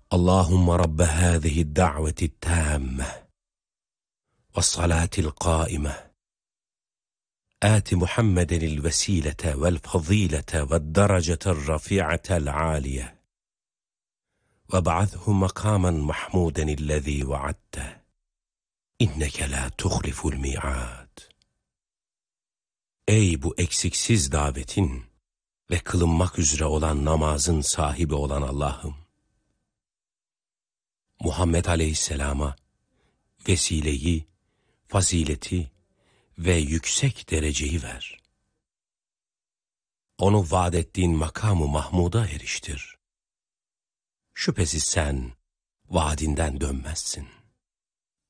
Allahümme Rabbe hâzihi da'veti tâmme ve salatil qâime âti Muhammedenil vesilete vel fazilete ve derecetel rafi'atel âliye ve ba'athu makamen mahmudenillezî vaadte inneke la tuhliful mi'ad. Ey bu eksiksiz davetin ve kılınmak üzere olan namazın sahibi olan Allah'ım! Muhammed Aleyhisselam'a vesileyi, fazileti ve yüksek dereceyi ver. Onu vaad ettiğin makamı Mahmud'a eriştir. Şüphesiz sen vaadinden dönmezsin.